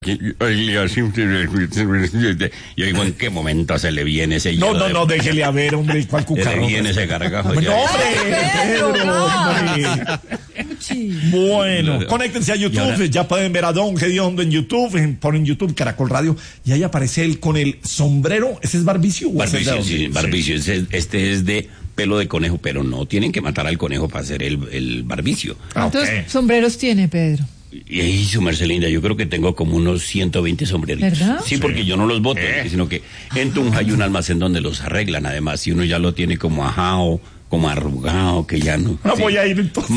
Yo digo, ¿en qué momento se le viene ese hielo? No, déjele a ver, hombre, ¿cuál cucarro? Se le viene ese cargajo. No, hombre, hombre. Bueno, conéctense a YouTube, ya pueden ver a Don Gediondo en YouTube, ponen YouTube Caracol Radio, y ahí aparece él con el sombrero. ¿Ese es barbicio? Barbicio, sí, barbicio. Este es de pelo de conejo, pero no tienen que matar al conejo para hacer el barbicio. ¿Cuántos sombreros tiene, Pedro? Y ahí, su merced linda, yo creo que tengo como unos 120 sombreritos. ¿Verdad? Sí, porque yo no los boto, sino que en Tunja hay un almacén donde los arreglan, además, si uno ya lo tiene como ajado, como arrugado, que ya no. No, sí. Voy a ir entonces.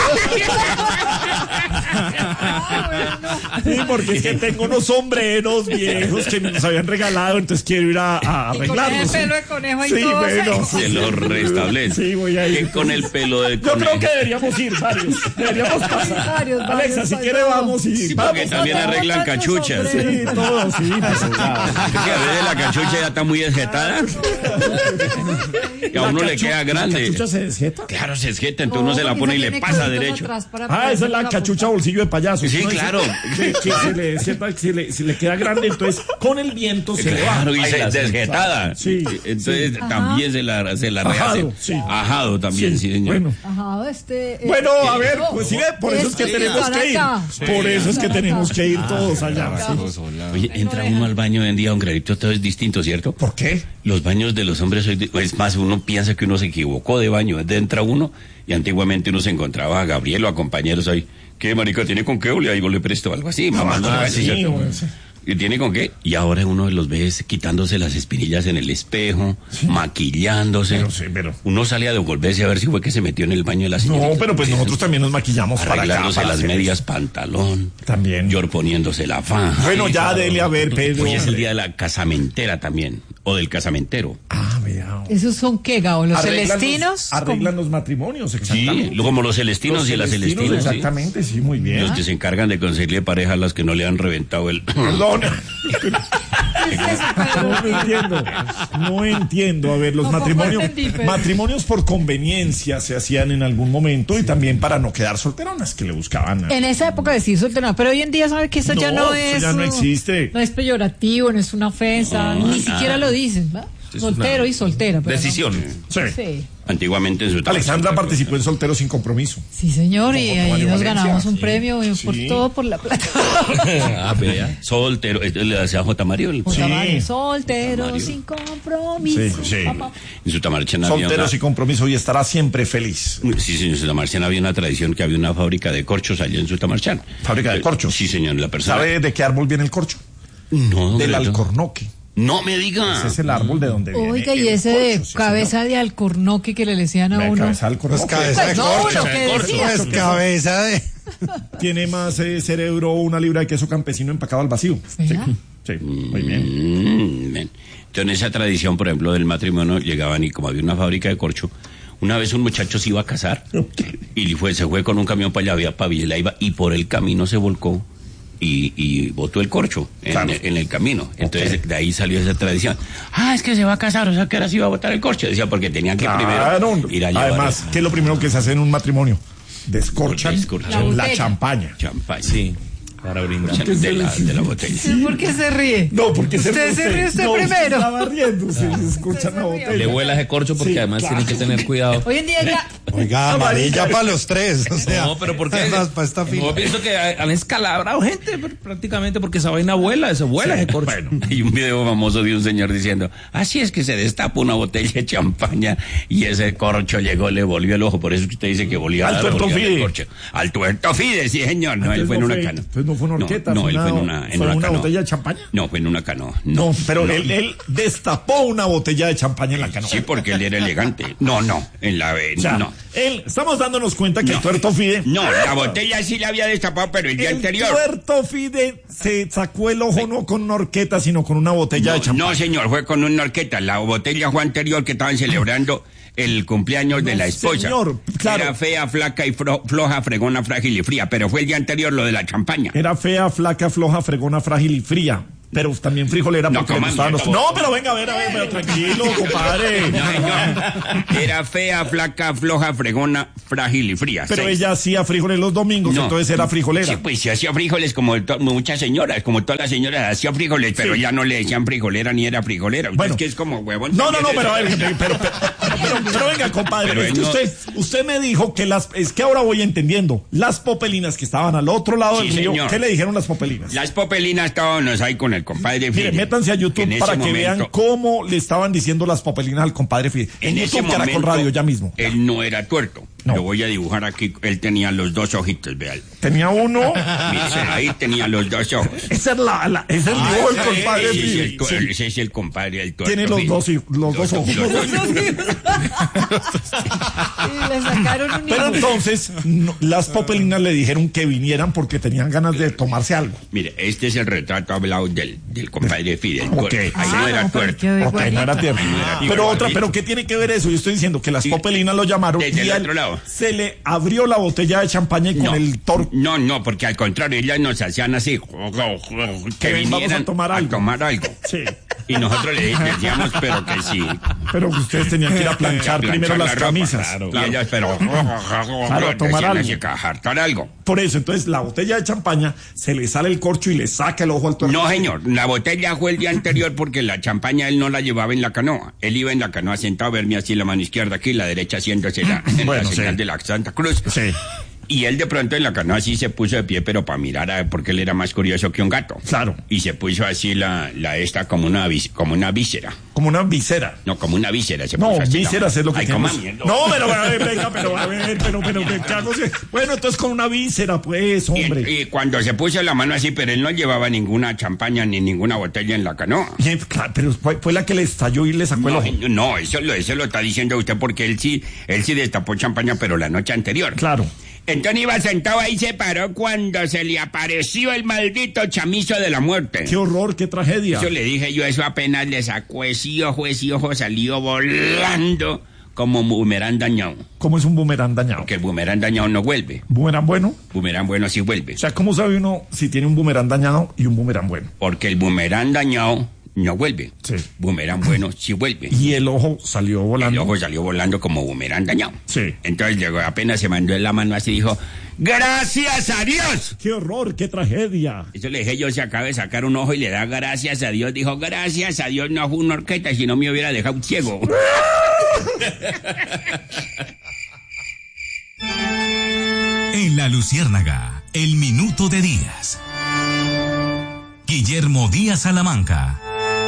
Sí, porque es que tengo unos sombreros viejos que me los habían regalado, entonces quiero ir a arreglarlos. Con el pelo de conejo y sí, todo. Bueno, se lo restablece. Sí, voy a ir. Que con el pelo de conejo. Yo creo que deberíamos ir, varios. Deberíamos pasar. Varios, Alexa, si quiere vamos y sí, vamos. porque también arreglan cachuchas. Sí, todo, sí. Es que a veces la cachucha ya está muy desjetada. Y a uno le queda grande. ¿La cachucha se desjeta? Claro, se desjeta, entonces uno se la pone y le pasa derecho. Esa es la cachucha bolsillo de payaso. Sí, claro. Que se le desjeta, se le queda grande, entonces con el viento se le va. Claro, y se desjetada. Sí. Entonces también se la rehace. Ajado, sí. Ajado también, sí, señor. Bueno. Ajado Bueno, a ver, pues sí, por eso es que tenemos que ir. Por eso es que tenemos que ir todos allá. Oye, entra uno al baño hoy en día, don Gredito, todo es distinto, ¿cierto? ¿Por qué? Los baños de los hombres hoy, es más, uno piensa que uno se equivocó de baño, entra uno, y antiguamente uno se encontraba a Gabriel o a compañeros ahí, ¿qué marica tiene con qué? O le presto algo así, mamá. ¿Y tiene con qué? Y ahora uno los ve quitándose las espinillas en el espejo, maquillándose. Pero uno sale a devolverse a ver si fue que se metió en el baño de la señorita. No, pero pues nosotros también nos maquillamos para acá. Arreglándose las medias, pantalón. También. Yor poniéndose la faja. Bueno, ya dele a ver, Pedro. Hoy es el día de la casamentera también, o del casamentero. Vea. ¿Esos son qué, Gabo? ¿Los celestinos? Arreglan los matrimonios, exactamente. Sí, como los celestinos y las celestinas. Exactamente, sí, muy bien. Los que se encargan de conseguirle pareja a las que no le han reventado el... Perdón. No entiendo. A ver, los matrimonios por conveniencia se hacían en algún momento y también para no quedar solteronas, que le buscaban. En esa época decir solterona, pero hoy en día sabe que eso ya no es. Eso ya no existe. No es peyorativo, no es una ofensa, ni siquiera lo dicen, ¿va? Soltero y soltera. Decisión. No. Sí. Antiguamente en su Alexandra participó en Soltero sin Compromiso. Sí, señor, y ahí nos ganamos un premio por todo por la plata. Vea. Soltero, le hacía J. Mario. Soltero sin compromiso. Sí. En su Tamarchán Soltero sin compromiso y estará siempre feliz. Sí, señor, en su Tamarchán había una tradición que había una fábrica de corchos allá en su Tamarchán. ¿Fábrica de corchos? Sí, señor, la persona. ¿Sabe de qué árbol viene el corcho? No, del alcornoque. No me diga. Ese es el árbol de donde viene. Oiga, y ese de cabeza de alcornoque que le decían a uno. Cabeza de alcornoque. Cabeza de corcho. Pues cabeza de... Tiene más cerebro una libra de queso campesino empacado al vacío. Sí, muy bien. Entonces, en esa tradición, por ejemplo, del matrimonio, llegaban y como había una fábrica de corcho, una vez un muchacho se iba a casar y se fue con un camión para allá, para Villalaiva, y por el camino se volcó y botó el corcho en el camino. Entonces de ahí salió esa tradición. Es que se va a casar, o sea que ahora sí iba a botar el corcho. Decía, porque tenían que primero ir a llevar. Además, ¿qué es lo primero que se hace en un matrimonio? Descorchan la champaña. Sí. Para brindar de la botella. ¿Por qué se ríe? No, porque usted se ríe primero. Estaba riendo, se escucha la botella. Le vuela ese corcho porque además tiene que tener cuidado. Hoy en día ya. Oiga, amarilla para los tres. O sea, no, pero ¿por qué? Además, para esta fila. No, pienso que han escalabrado gente prácticamente porque esa vaina vuela ese corcho. Bueno, hay un video famoso de un señor diciendo, así es que se destapa una botella de champaña y ese corcho llegó, le volvió el ojo. Por eso que usted dice que volía al tuerto Fide. Al tuerto Fide, sí señor. No, él fue en una canoa. No fue una horqueta. No, él fue en una botella de champaña. No, fue en una canoa. No, pero él destapó una botella de champaña en la canoa. Sí, porque él era elegante. No, en la vez. No. Estamos dándonos cuenta que el tuerto Fide. No, la botella sí la había destapado, pero el día anterior. El tuerto Fide se sacó el ojo no con una horqueta, sino con una botella de champaña. No, señor, fue con una horqueta. La botella fue anterior que estaban celebrando el cumpleaños de la esposa. Señor, claro. Era fea, flaca y floja, fregona, frágil y fría, pero fue el día anterior lo de la champaña. Era fea, flaca, floja, fregona, frágil y fría. Pero también frijolera No, porque le coma gustaban los... mierda, No, pero venga, a ver, pero tranquilo, compadre. No, señor. Era fea, flaca, floja, fregona, frágil y fría. Pero 6. ella hacía frijoles los domingos, No. entonces era frijolera. Sí, pues se hacía frijoles como muchas señoras, como todas las señoras hacían frijoles, pero Sí. ya no le decían frijolera ni era frijolera. Bueno. Es que es como huevón. No, también pero a es- ver, pero venga, compadre, Pero es él que no- usted me dijo que es que ahora voy entendiendo, las popelinas que estaban al otro lado Sí, del río, señor. ¿qué le dijeron las popelinas? Las popelinas estábamos ahí con el compadre Mire, Fidel. métanse a YouTube En ese para que momento- vean cómo le estaban diciendo las popelinas al compadre Fidel. En ese YouTube, Caracol momento, Radio, ya mismo. Él no era tuerto. No. Lo voy a dibujar aquí. Él tenía los dos ojitos, vean. Tenía uno, Ahí tenía los dos ojos. ese es el dibujo del compadre Ese es Fidel. el, tu- Sí. ese es el compadre del tuerto. Tiene los Fidel. dos ojos. los dos. Y le sacaron un Pero hijo. entonces, las popelinas le dijeron que vinieran porque tenían ganas de tomarse algo. Mire, este es el retrato hablado del compadre Fidel. Ok. Ahí no era tuerto. Ok, no era tierno. Pero ¿qué tiene que ver eso? Yo estoy diciendo que las Y- popelinas lo llamaron desde y el a él otro lado. se le abrió la botella de champaña y con el torque. No, porque al contrario, ellas nos hacían así, que Ven, vamos vinieran a tomar algo. Sí. Y nosotros le decíamos, pero que sí. Pero ustedes tenían que ir a planchar primero las la ropa, camisas. claro. Y ellas, pero a tomar decían algo. así, que a jartar algo. Por eso, entonces la botella de champaña se le sale el corcho y le saca el ojo al tuerto. No, señor, la botella fue el día anterior porque la champaña él no la llevaba en la canoa. Él iba en la canoa sentado, verme así la mano izquierda aquí, la derecha haciéndose en Bueno, la señal sí. de la Santa Cruz. Sí, Y él de pronto en la canoa así se puso de pie, pero para mirar, porque él era más curioso que un gato. claro. Y se puso así la esta como una víscera. Como una visera. No, como una víscera. Se No, puso así, vísceras es lo que Ay, tenemos. coma mierda. No, pero a ver, venga, pero a ver, pero ¿qué hago? Bueno, entonces con una víscera, pues, hombre. Y cuando se puso la mano así, pero él no llevaba ninguna champaña ni ninguna botella en la canoa. Claro, pero fue la que le estalló y le sacó el ojo. No, eso lo está diciendo usted porque él sí destapó champaña, pero la noche anterior. Claro. Entonces iba sentado ahí, se paró cuando se le apareció el maldito chamizo de la muerte. Qué horror, qué tragedia. Eso le dije yo, eso apenas le sacó ese ojo salió volando como boomerang dañado. ¿Cómo es un boomerang dañado? Porque el boomerang dañado no vuelve. ¿Boomerang bueno? Boomerang bueno sí vuelve. O sea, ¿cómo sabe uno si tiene un boomerang dañado y un boomerang bueno? Porque el boomerang dañado no vuelve. Sí. Boomerang bueno sí vuelve. Y el ojo salió El volando. ojo salió volando como boomerang dañado. Sí. Entonces llegó, apenas se mandó en la mano así dijo, ¡gracias a Dios! ¡Qué horror, qué tragedia! Eso le dije yo, se acaba de sacar un ojo y le da gracias a Dios. Dijo, gracias a Dios no fue una horqueta, si no me hubiera dejado ciego. En La Luciérnaga, el minuto de Díaz. Guillermo Díaz Salamanca.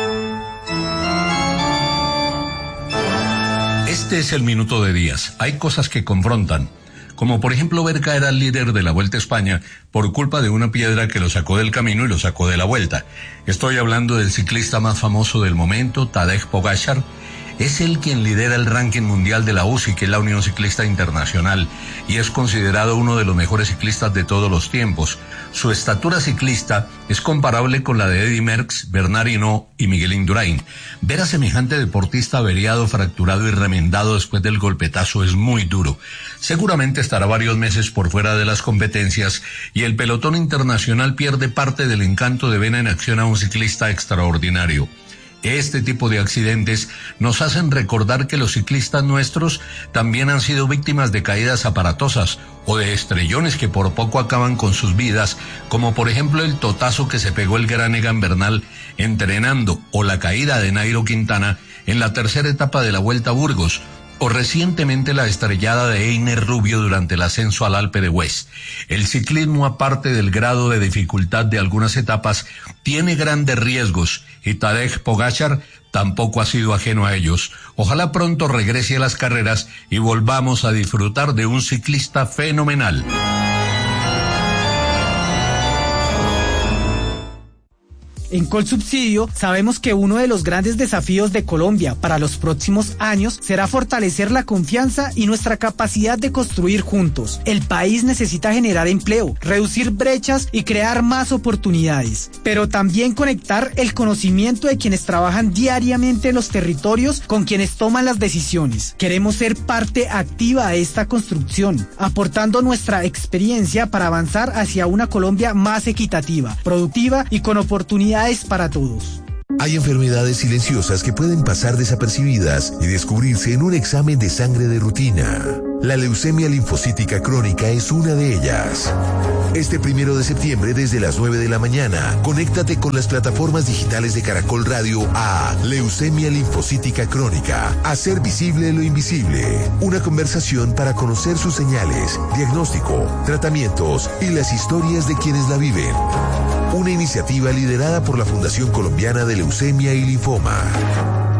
Este es el minuto de Díaz. Hay cosas que confrontan, como por ejemplo ver caer al líder de la Vuelta a España por culpa de una piedra que lo sacó del camino y lo sacó de la vuelta. Estoy hablando del ciclista más famoso del momento, Tadej Pogačar. Es él quien lidera el ranking mundial de la UCI, que es la Unión Ciclista Internacional, y es considerado uno de los mejores ciclistas de todos los tiempos. Su estatura ciclista es comparable con la de Eddy Merckx, Bernard Hinault y Miguel Indurain. Ver a semejante deportista averiado, fracturado y remendado después del golpetazo es muy duro. Seguramente estará varios meses por fuera de las competencias y el pelotón internacional pierde parte del encanto de ver en acción a un ciclista extraordinario. Este tipo de accidentes nos hacen recordar que los ciclistas nuestros también han sido víctimas de caídas aparatosas o de estrellones que por poco acaban con sus vidas, como por ejemplo el totazo que se pegó el gran Egan Bernal entrenando, o la caída de Nairo Quintana en la tercera etapa de la Vuelta a Burgos, o recientemente la estrellada de Einer Rubio durante el ascenso al Alpe de Huez. El ciclismo, aparte del grado de dificultad de algunas etapas, tiene grandes riesgos y Tadej Pogačar tampoco ha sido ajeno a ellos. Ojalá pronto regrese a las carreras y volvamos a disfrutar de un ciclista fenomenal. En Colsubsidio sabemos que uno de los grandes desafíos de Colombia para los próximos años será fortalecer la confianza y nuestra capacidad de construir juntos. El país necesita generar empleo, reducir brechas y crear más oportunidades, pero también conectar el conocimiento de quienes trabajan diariamente en los territorios con quienes toman las decisiones. Queremos ser parte activa de esta construcción, aportando nuestra experiencia para avanzar hacia una Colombia más equitativa, productiva y con oportunidades oportunidades para todos. Hay enfermedades silenciosas que pueden pasar desapercibidas y descubrirse en un examen de sangre de rutina. La leucemia linfocítica crónica es una de ellas. Este 1 de septiembre desde las 9 de la mañana, conéctate con las plataformas digitales de Caracol Radio a Leucemia linfocítica crónica, hacer visible lo invisible. Una conversación para conocer sus señales, diagnóstico, tratamientos y las historias de quienes la viven. Una iniciativa liderada por la Fundación Colombiana de Leucemia y Linfoma.